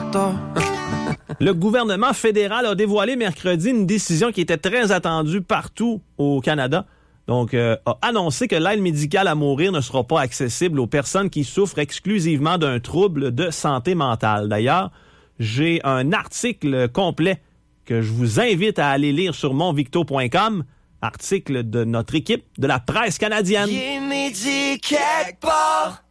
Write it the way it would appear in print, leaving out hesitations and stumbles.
doctor. Le gouvernement fédéral a dévoilé mercredi une décision qui était très attendue partout au Canada. Donc, a annoncé que l'aide médicale à mourir ne sera pas accessible aux personnes qui souffrent exclusivement d'un trouble de santé mentale. D'ailleurs, j'ai un article complet que je vous invite à aller lire sur monvicto.com, article de notre équipe de la presse canadienne. Il est midi quelque part.